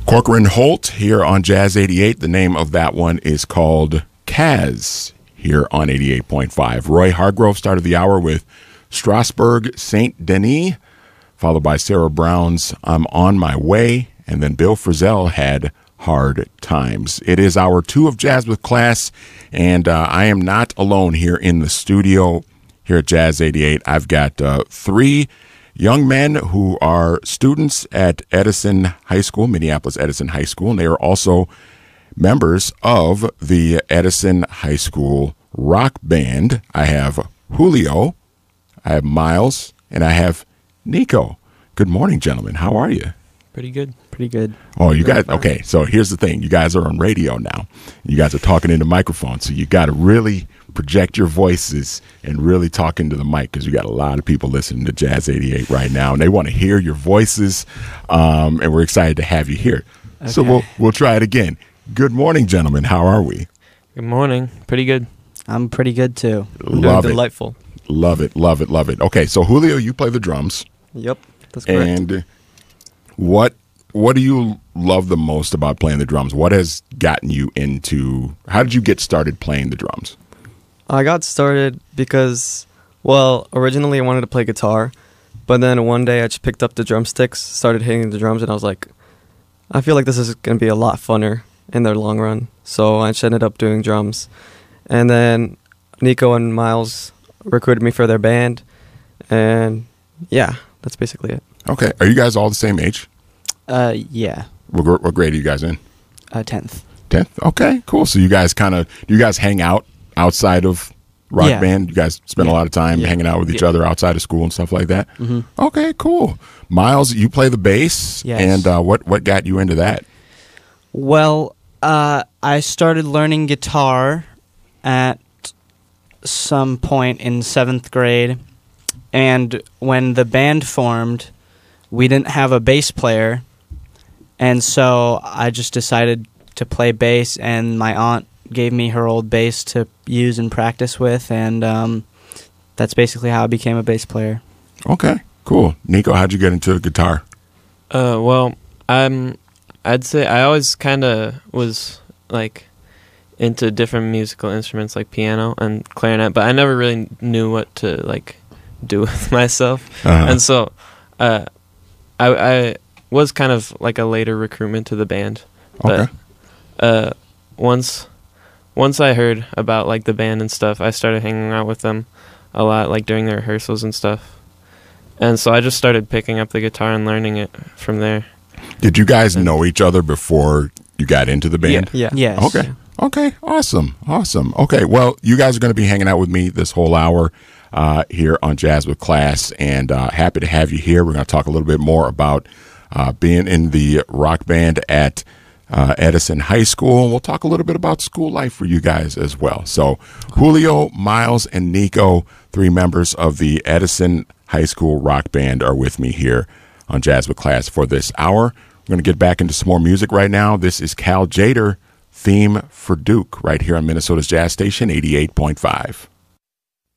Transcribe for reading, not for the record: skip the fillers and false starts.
Corcoran Holt here on Jazz 88. The name of that one is called Kaz here on 88.5. Roy Hargrove started the hour with Strasbourg Saint Denis, followed by Sarah Brown's I'm on My Way, and then Bill Frisell had Hard Times. It is hour 2 of Jazz with Class, and I am not alone here in the studio here at Jazz 88. I've got 3 young men who are students at Edison High School, Minneapolis Edison High School, and they are also members of the Edison High School rock band. I have Julio, I have Miles, and I have Nico. Good morning, gentlemen. How are you? Pretty good. Pretty good. Oh, you guys, okay, so here's the thing. You guys are on radio now. You guys are talking into microphones, so you got to really project your voices and really talk into the mic because you got a lot of people listening to Jazz 88 right now, and they want to hear your voices, and we're excited to have you here. Okay. So we'll try it again. Good morning, gentlemen. How are we? Good morning. Pretty good. I'm pretty good, too. Love it. Delightful. Love it, love it, love it. Okay, so Julio, you play the drums. Yep, that's correct. And what do you love the most about playing the drums? What has gotten you into, how did you get started playing the drums? I got started because, well, originally I wanted to play guitar, but then one day I just picked up the drumsticks, started hitting the drums, and I was like, I feel like this is going to be a lot funner in the long run. So I just ended up doing drums. And then Nico and Miles recruited me for their band, and yeah, that's basically it. Okay. Are you guys all the same age? Yeah. What grade are you guys in? 10th. 10th? Okay, cool. So you guys do you guys hang out outside of rock band? You guys spend a lot of time hanging out with each other outside of school and stuff like that? Mm-hmm. Okay, cool. Miles, you play the bass? Yes. And what got you into that? Well, I started learning guitar at some point in 7th grade, and when the band formed, we didn't have a bass player, and so I just decided to play bass, and my aunt gave me her old bass to use and practice with, and that's basically how I became a bass player. Okay, cool. Nico, how'd you get into guitar? Well, I'd say I always kind of was like into different musical instruments like piano and clarinet, but I never really knew what to like do with myself. And so I was kind of like a later recruitment to the band. But once I heard about like the band and stuff, I started hanging out with them a lot, like during the rehearsals and stuff. And so I just started picking up the guitar and learning it from there. Did you guys know each other before you got into the band? Yeah. Yes. Okay. Yeah. Okay. Awesome. Okay. Well, you guys are going to be hanging out with me this whole hour here on Jazz with Class, and happy to have you here. We're going to talk a little bit more about being in the rock band at Edison High School, and we'll talk a little bit about school life for you guys as well. So Julio, Miles, and Nico, 3 members of the Edison High School rock band, are with me here on Jazz with Class for this hour. We're going to get back into some more music right now. This is Cal Tjader, Theme for Duke, right here on Minnesota's Jazz Station, 88.5.